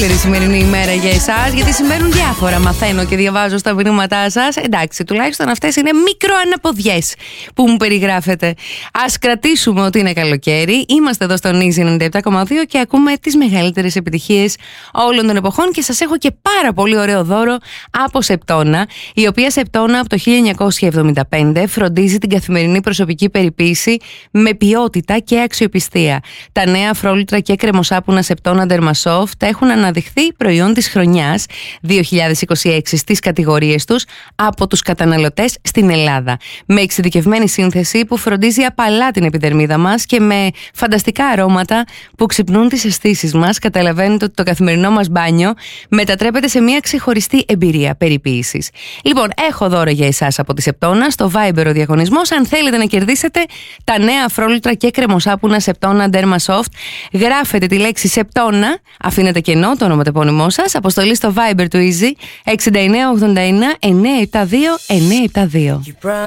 καλύτερη σημερινή ημέρα για εσάς, γιατί συμβαίνουν διάφορα. Μαθαίνω και διαβάζω στα μηνύματά σας. Εντάξει, τουλάχιστον αυτές είναι μικροαναποδιές που μου περιγράφετε. Ας κρατήσουμε ότι είναι καλοκαίρι. Είμαστε εδώ στον Easy 97,2 και ακούμε τις μεγαλύτερες επιτυχίες όλων των εποχών. Και σας έχω και πάρα πολύ ωραίο δώρο από Σεπτόνα, η οποία Σεπτόνα από το 1975 φροντίζει την καθημερινή προσωπική περιποίηση με ποιότητα και αξιοπιστία. Τα νέα αφρόλουτρα και κρεμοσάπουνα Σεπτόνα Dermasoft έχουν αναδειχθεί προϊόν της χρονιάς 2026 στις κατηγορίες τους από τους καταναλωτές στην Ελλάδα. Με εξειδικευμένη σύνθεση που φροντίζει απαλά την επιδερμίδα μας και με φανταστικά αρώματα που ξυπνούν τις αισθήσεις μας, καταλαβαίνετε ότι το καθημερινό μας μπάνιο μετατρέπεται σε μια ξεχωριστή εμπειρία περιποίησης. Λοιπόν, έχω δώρο για εσάς από τη Σεπτόνα στο Viber ο διαγωνισμός. Αν θέλετε να κερδίσετε τα νέα αφρόλουτρα και κρεμοσάπουνα Σεπτόνα Dermasoft, γράφετε τη λέξη Σεπτόνα, αφήνετε κενό το ονοματεπώνυμό σας, αποστολή στο Viber του Easy 6989 972 972.